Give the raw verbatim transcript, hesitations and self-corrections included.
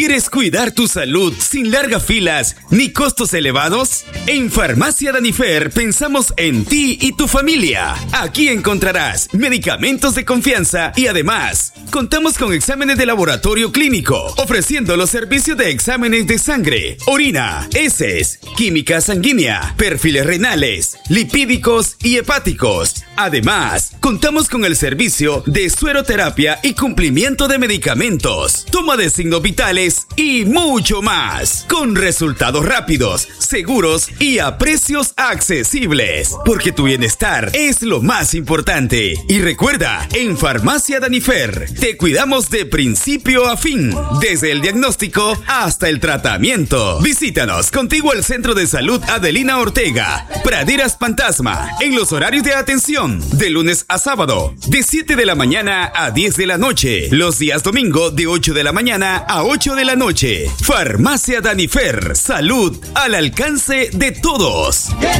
¿Quieres cuidar tu salud sin largas filas ni costos elevados? En Farmacia Danifer pensamos en ti y tu familia. Aquí encontrarás medicamentos de confianza y además contamos con exámenes de laboratorio clínico, ofreciendo los servicios de exámenes de sangre, orina, heces, química sanguínea, perfiles renales, lipídicos y hepáticos. Además, contamos con el servicio de sueroterapia y cumplimiento de medicamentos, toma de signos vitales y mucho más, con resultados rápidos, seguros y a precios accesibles, porque tu bienestar es lo más importante. Y recuerda, en Farmacia Danifer te cuidamos de principio a fin, desde el diagnóstico hasta el tratamiento. Visítanos contigo al Centro de Salud Adelina Ortega, Praderas Fantasma, en los horarios de atención, de lunes a sábado, de siete de la mañana a diez de la noche, los días domingo de ocho de la mañana a ocho de la noche. Farmacia Danifer, salud al alcance de todos.